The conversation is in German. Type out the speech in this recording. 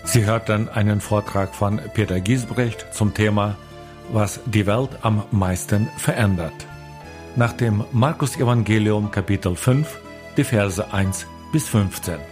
Sie hörten einen Vortrag von Peter Giesbrecht zum Thema Was die Welt am meisten verändert. Nach dem Markus-Evangelium Kapitel 5, die Verse 1 bis 15.